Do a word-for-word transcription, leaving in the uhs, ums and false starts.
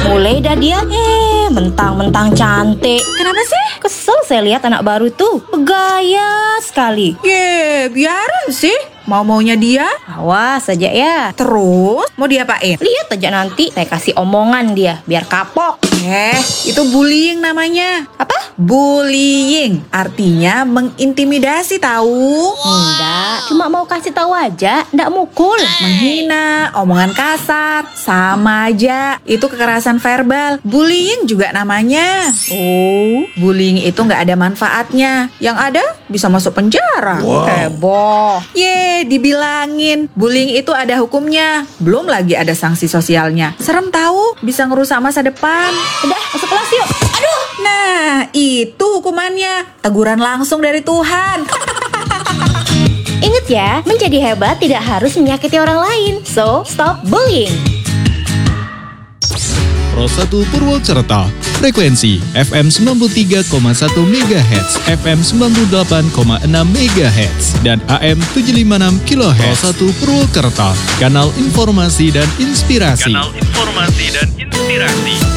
Mulai dah dia, eh, mentang-mentang cantik. Kenapa sih? Kesel saya lihat anak baru tuh, bergaya sekali. Ye, biarin sih. Mau-maunya dia. Awas saja ya. Terus, mau diapain? Lihat aja nanti saya kasih omongan dia, biar kapok. Eh, itu bullying namanya. Apa? Bullying, artinya mengintimidasi tahu. Enggak, cuma mau kasih tahu aja, enggak mukul. Menghina, omongan kasar, sama aja. Itu kekerasan verbal. Bullying juga namanya. Oh, Bullying itu nggak ada manfaatnya. Yang ada bisa masuk penjara. heboh. Ye, dibilangin bullying itu ada hukumnya. Belum lagi ada sanksi sosialnya. Serem tahu, bisa ngerusak masa depan. Udah, masuk kelas yuk. Aduh. Nah, itu hukumannya. Teguran langsung dari Tuhan. Ingat ya, menjadi hebat tidak harus menyakiti orang lain. So, stop bullying. Pro satu Purwokerto, frekuensi F M sembilan puluh tiga koma satu megahertz, F M sembilan puluh delapan koma enam megahertz, dan A M tujuh lima enam kilohertz. Pro satu Purwokerto, kanal informasi dan inspirasi. Kanal informasi dan inspirasi.